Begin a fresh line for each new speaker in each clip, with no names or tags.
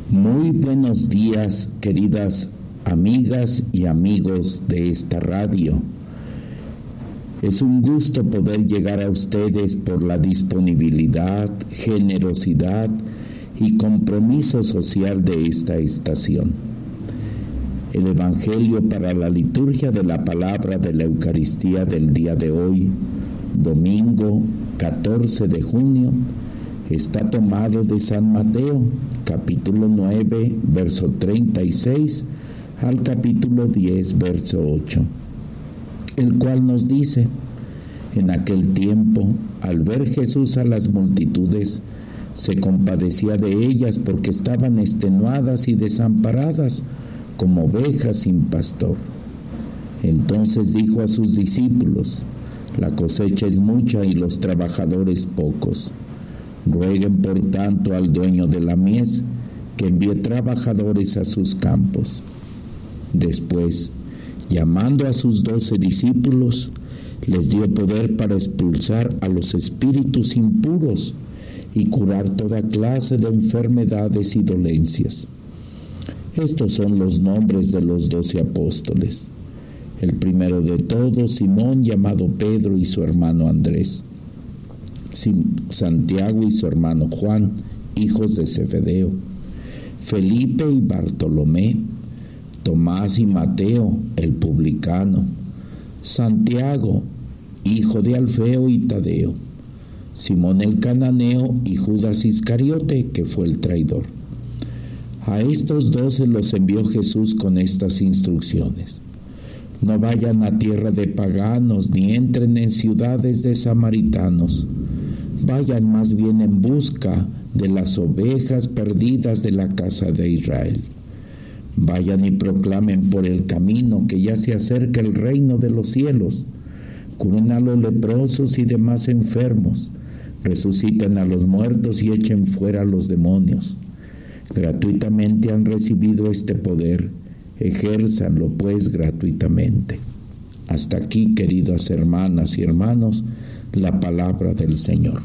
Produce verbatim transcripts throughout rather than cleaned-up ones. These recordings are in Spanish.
Muy buenos días, queridas amigas y amigos de esta radio. Es un gusto poder llegar a ustedes por la disponibilidad, generosidad y compromiso social de esta estación. El Evangelio para la liturgia de la palabra de la Eucaristía del día de hoy, domingo catorce de junio, está tomado de San Mateo, capítulo nueve, verso treinta y seis, al capítulo diez, verso ocho, el cual nos dice: en aquel tiempo, al ver Jesús a las multitudes, se compadecía de ellas porque estaban extenuadas y desamparadas, como ovejas sin pastor. Entonces dijo a sus discípulos: la cosecha es mucha y los trabajadores pocos. Rueguen por tanto al dueño de la mies que envíe trabajadores a sus campos. Después, llamando a sus doce discípulos, les dio poder para expulsar a los espíritus impuros y curar toda clase de enfermedades y dolencias. Estos son los nombres de los doce apóstoles. El primero de todos, Simón, llamado Pedro, y su hermano Andrés. Santiago y su hermano Juan, hijos de Zebedeo. Felipe y Bartolomé. Tomás y Mateo, el publicano. Santiago, hijo de Alfeo y Tadeo. Simón el cananeo y Judas Iscariote, que fue el traidor. A estos doce los envió Jesús con estas instrucciones: no vayan a tierra de paganos, ni entren en ciudades de samaritanos. Vayan más bien en busca de las ovejas perdidas de la casa de Israel. Vayan y proclamen por el camino que ya se acerca el reino de los cielos. Curen a los leprosos y demás enfermos. Resuciten a los muertos y echen fuera a los demonios. Gratuitamente han recibido este poder. Ejérzanlo pues gratuitamente. Hasta aquí, queridas hermanas y hermanos, la palabra del Señor.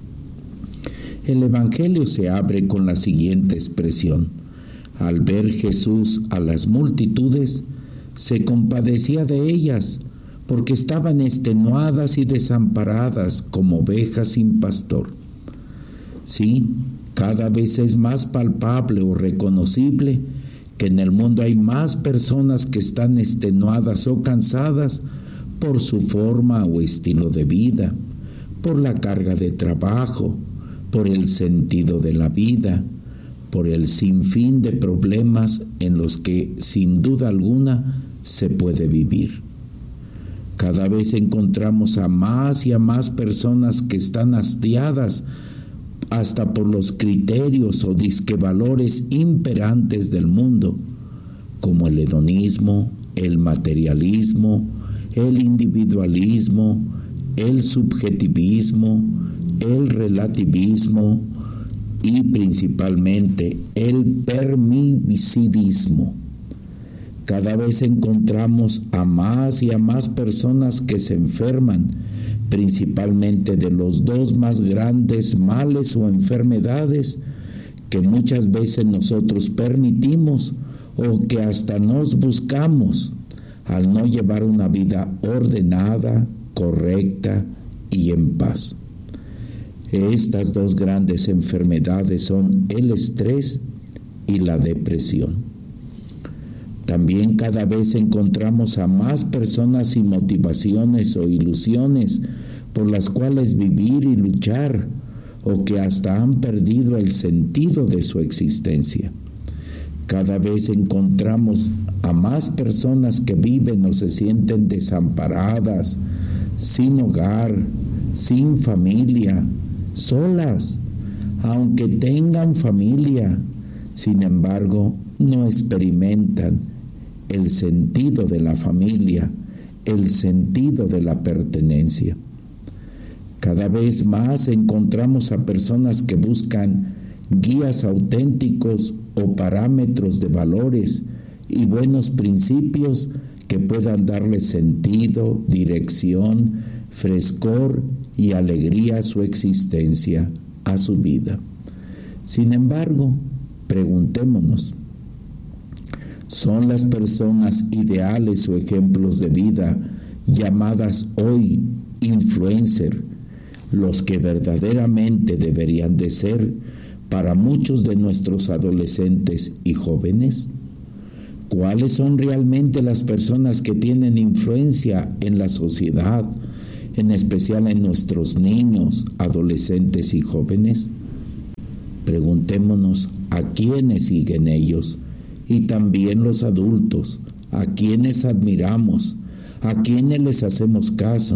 El Evangelio se abre con la siguiente expresión: al ver Jesús a las multitudes, se compadecía de ellas, porque estaban extenuadas y desamparadas como ovejas sin pastor. Sí, cada vez es más palpable o reconocible que en el mundo hay más personas que están extenuadas o cansadas por su forma o estilo de vida, por la carga de trabajo, por el sentido de la vida, por el sinfín de problemas en los que sin duda alguna se puede vivir. Cada vez encontramos a más y a más personas que están hastiadas hasta por los criterios o disquevalores imperantes del mundo, como el hedonismo, el materialismo, el individualismo, el subjetivismo, el relativismo y principalmente el permisivismo. Cada vez encontramos a más y a más personas que se enferman, principalmente de los dos más grandes males o enfermedades que muchas veces nosotros permitimos o que hasta nos buscamos al no llevar una vida ordenada, correcta y en paz. Estas dos grandes enfermedades son el estrés y la depresión. También cada vez encontramos a más personas sin motivaciones o ilusiones por las cuales vivir y luchar, o que hasta han perdido el sentido de su existencia. Cada vez encontramos a más personas que viven o se sienten desamparadas, sin hogar, sin familia, solas, aunque tengan familia. Sin embargo, no experimentan el sentido de la familia, el sentido de la pertenencia. Cada vez más encontramos a personas que buscan guías auténticos o parámetros de valores y buenos principios que puedan darle sentido, dirección, frescor y alegría a su existencia, a su vida. Sin embargo, Preguntémonos, ¿son las personas ideales o ejemplos de vida llamadas hoy influencer los que verdaderamente deberían de ser para muchos de nuestros adolescentes y jóvenes? ¿Cuáles son realmente las personas que tienen influencia en la sociedad, en especial en nuestros niños, adolescentes y jóvenes? Preguntémonos a quiénes siguen ellos y también los adultos, a quiénes admiramos, a quiénes les hacemos caso.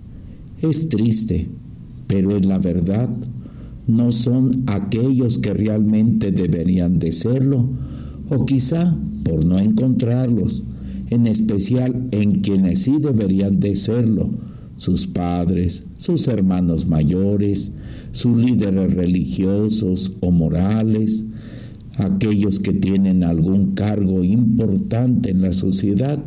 Es triste, pero en la verdad no son aquellos que realmente deberían de serlo, o quizá por no encontrarlos, en especial en quienes sí deberían de serlo, sus padres, sus hermanos mayores, sus líderes religiosos o morales, aquellos que tienen algún cargo importante en la sociedad.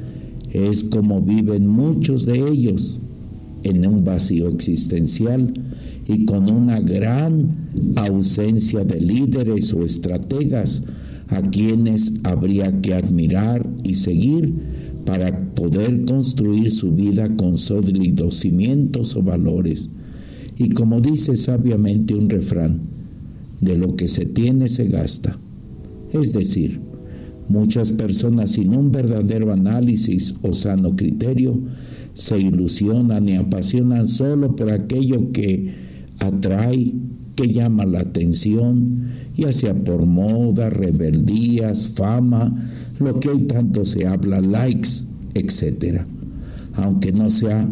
Es como viven muchos de ellos, en un vacío existencial y con una gran ausencia de líderes o estrategas a quienes habría que admirar y seguir para poder construir su vida con sólidos cimientos o valores. Y como dice sabiamente un refrán, de lo que se tiene se gasta. Es decir, muchas personas sin un verdadero análisis o sano criterio se ilusionan y apasionan solo por aquello que atrae, que llama la atención, ya sea por moda, rebeldías, fama, lo que hoy tanto se habla, likes, etcétera, aunque no sea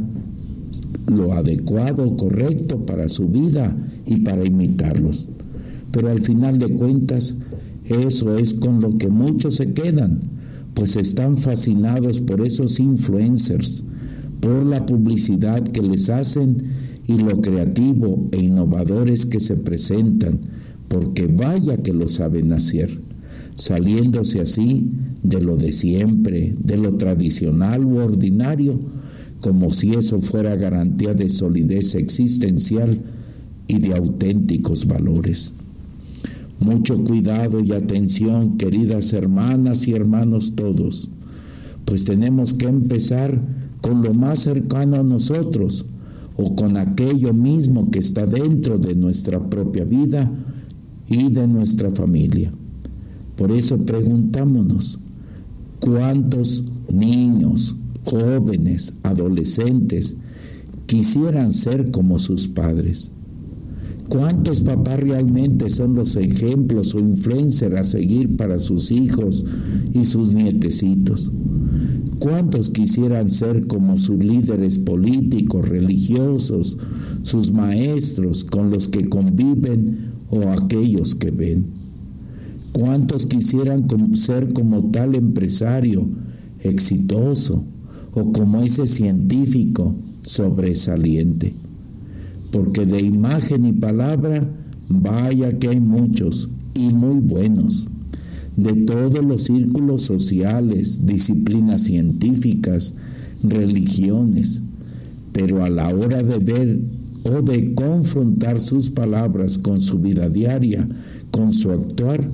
lo adecuado o correcto para su vida y para imitarlos. Pero al final de cuentas, eso es con lo que muchos se quedan, pues están fascinados por esos influencers, por la publicidad que les hacen y lo creativo e innovadores que se presentan, porque vaya que lo saben hacer, saliéndose así de lo de siempre, de lo tradicional u ordinario, como si eso fuera garantía de solidez existencial y de auténticos valores. Mucho cuidado y atención, queridas hermanas y hermanos todos, pues tenemos que empezar con lo más cercano a nosotros o con aquello mismo que está dentro de nuestra propia vida y de nuestra familia. Por eso preguntámonos, ¿cuántos niños, jóvenes, adolescentes quisieran ser como sus padres? ¿Cuántos papás realmente son los ejemplos o influencers a seguir para sus hijos y sus nietecitos? ¿Cuántos quisieran ser como sus líderes políticos, religiosos, sus maestros con los que conviven o aquellos que ven? ¿Cuántos quisieran ser como tal empresario exitoso o como ese científico sobresaliente? Porque de imagen y palabra, vaya que hay muchos y muy buenos, de todos los círculos sociales, disciplinas científicas, religiones, pero a la hora de ver o de confrontar sus palabras con su vida diaria, con su actuar,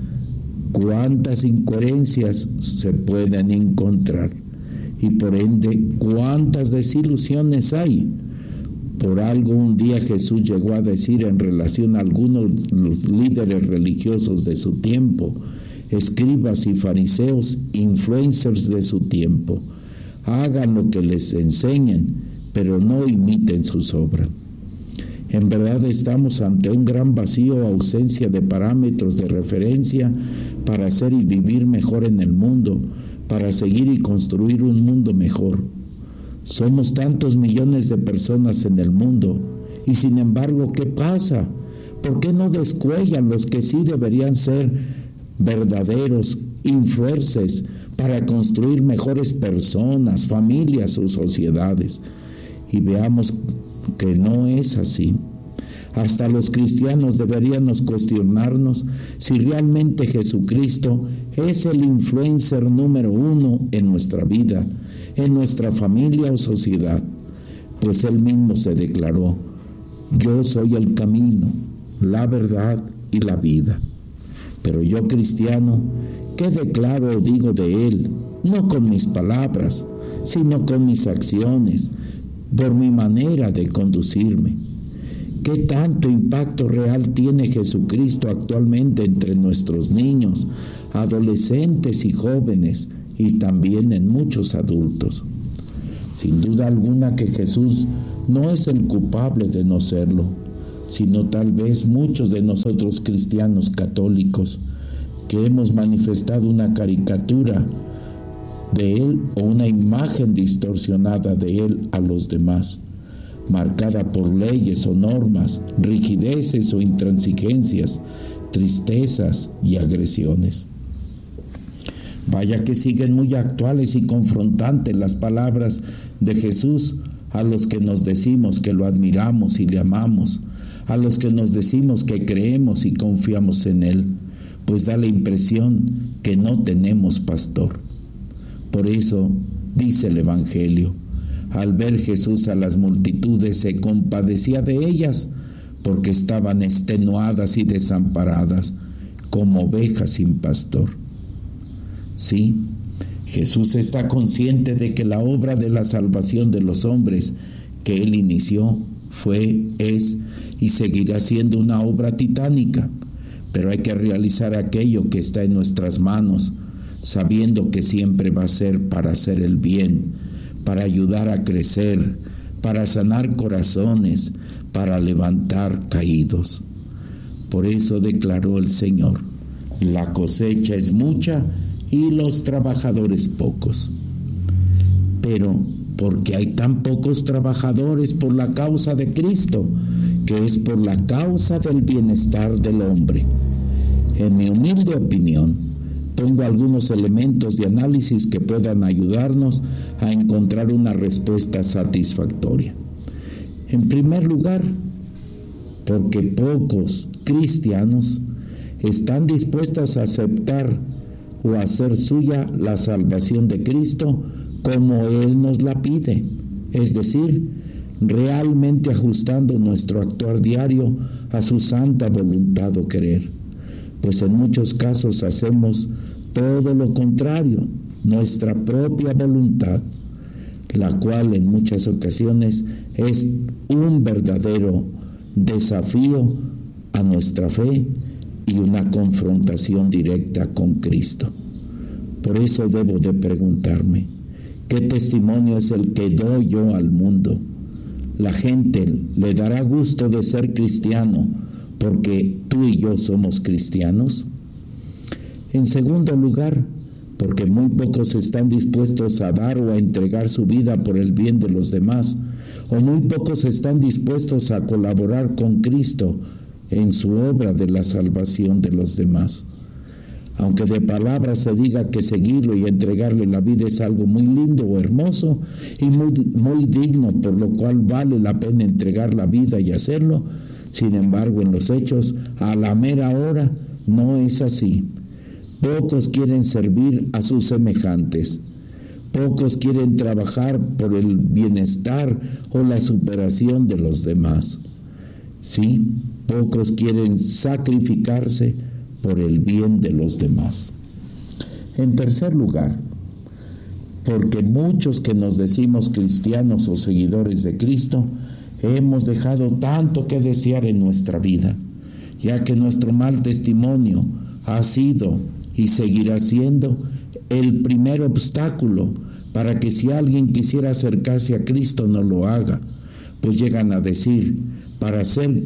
cuántas incoherencias se pueden encontrar y por ende cuántas desilusiones hay. Por algo un día Jesús llegó a decir en relación a algunos de los líderes religiosos de su tiempo, escribas y fariseos, influencers de su tiempo, hagan lo que les enseñen, pero no imiten sus obras. En verdad estamos ante un gran vacío o ausencia de parámetros de referencia para hacer y vivir mejor en el mundo, para seguir y construir un mundo mejor. Somos tantos millones de personas en el mundo y sin embargo, ¿qué pasa? ¿Por qué no descuellan los que sí deberían ser verdaderos influencers para construir mejores personas, familias o sociedades? Y veamos que no es así. Hasta los cristianos deberíamos cuestionarnos si realmente Jesucristo es el influencer número uno en nuestra vida, en nuestra familia o sociedad, pues Él mismo se declaró, yo soy el camino, la verdad y la vida. Pero yo, cristiano, ¿qué declaro o digo de él? No con mis palabras, sino con mis acciones, por mi manera de conducirme. ¿Qué tanto impacto real tiene Jesucristo actualmente entre nuestros niños, adolescentes y jóvenes, y también en muchos adultos? Sin duda alguna que Jesús no es el culpable de no serlo, sino tal vez muchos de nosotros cristianos católicos que hemos manifestado una caricatura de él o una imagen distorsionada de él a los demás, marcada por leyes o normas, rigideces o intransigencias, tristezas y agresiones. Vaya que siguen muy actuales y confrontantes las palabras de Jesús a los que nos decimos que lo admiramos y le amamos, a los que nos decimos que creemos y confiamos en él, pues da la impresión que no tenemos pastor. Por eso dice el Evangelio: al ver Jesús a las multitudes se compadecía de ellas, porque estaban extenuadas y desamparadas, como ovejas sin pastor. Sí, Jesús está consciente de que la obra de la salvación de los hombres que él inició fue, es y seguirá siendo una obra titánica, pero hay que realizar aquello que está en nuestras manos, sabiendo que siempre va a ser para hacer el bien, para ayudar a crecer, para sanar corazones, para levantar caídos. Por eso declaró el Señor: la cosecha es mucha y los trabajadores pocos. Pero ¿por qué hay tan pocos trabajadores por la causa de Cristo? Que es por la causa del bienestar del hombre. En mi humilde opinión, pongo algunos elementos de análisis que puedan ayudarnos a encontrar una respuesta satisfactoria. En primer lugar, porque pocos cristianos están dispuestos a aceptar o a hacer suya la salvación de Cristo como Él nos la pide, es decir, realmente ajustando nuestro actuar diario a su santa voluntad o querer. Pues en muchos casos hacemos todo lo contrario, nuestra propia voluntad, la cual en muchas ocasiones es un verdadero desafío a nuestra fe y una confrontación directa con Cristo. Por eso debo de preguntarme, ¿qué testimonio es el que doy yo al mundo? ¿La gente le dará gusto de ser cristiano porque tú y yo somos cristianos? En segundo lugar, porque muy pocos están dispuestos a dar o a entregar su vida por el bien de los demás, o muy pocos están dispuestos a colaborar con Cristo en su obra de la salvación de los demás. Aunque de palabra se diga que seguirlo y entregarle la vida es algo muy lindo o hermoso y muy, muy digno, por lo cual vale la pena entregar la vida y hacerlo, sin embargo, en los hechos, a la mera hora, no es así. Pocos quieren servir a sus semejantes. Pocos quieren trabajar por el bienestar o la superación de los demás. Sí, pocos quieren sacrificarse por el bien de los demás. En tercer lugar, porque muchos que nos decimos cristianos o seguidores de Cristo, hemos dejado tanto que desear en nuestra vida, ya que nuestro mal testimonio ha sido y seguirá siendo el primer obstáculo para que si alguien quisiera acercarse a Cristo no lo haga, pues llegan a decir, para ser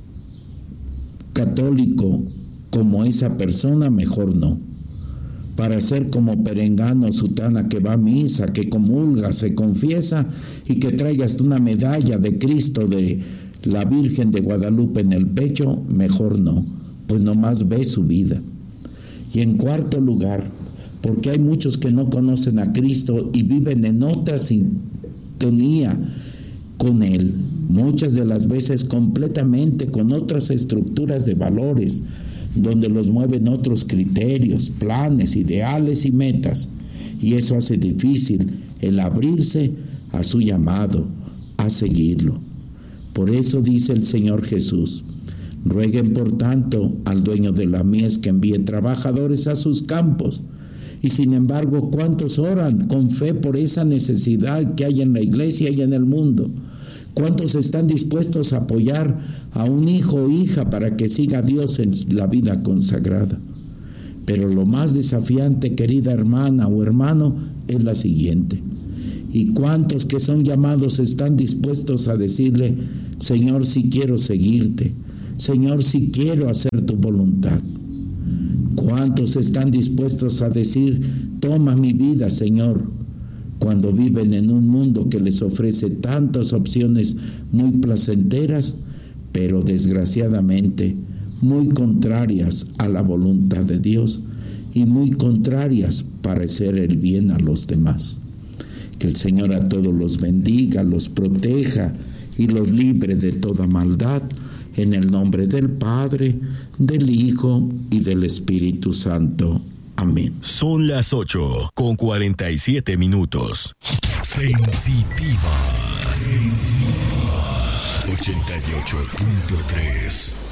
católico como esa persona, mejor no. Para ser como perengano, sutana que va a misa, que comulga, se confiesa y que traiga hasta una medalla de Cristo de la Virgen de Guadalupe en el pecho, mejor no, pues nomás ve su vida. Y en cuarto lugar, porque hay muchos que no conocen a Cristo y viven en otra sintonía con Él, muchas de las veces completamente con otras estructuras de valores, donde los mueven otros criterios, planes, ideales y metas, y eso hace difícil el abrirse a su llamado, a seguirlo. Por eso dice el Señor Jesús, Rueguen por tanto al dueño de la mies que envíe trabajadores a sus campos. Y sin embargo, ¿cuántos oran con fe por esa necesidad que hay en la iglesia y en el mundo? ¿Cuántos están dispuestos a apoyar a un hijo o hija para que siga a Dios en la vida consagrada? Pero lo más desafiante, querida hermana o hermano, es la siguiente. ¿Y cuántos que son llamados están dispuestos a decirle, Señor, si quiero seguirte, Señor, si quiero hacer tu voluntad? ¿Cuántos están dispuestos a decir, toma mi vida, Señor, cuando viven en un mundo que les ofrece tantas opciones muy placenteras, pero desgraciadamente muy contrarias a la voluntad de Dios y muy contrarias para hacer el bien a los demás? Que el Señor a todos los bendiga, los proteja y los libre de toda maldad, en el nombre del Padre, del Hijo y del Espíritu Santo. Amén.
Son las ocho con cuarenta y siete minutos. Sensitiva. Sensitiva. ochenta y ocho punto tres.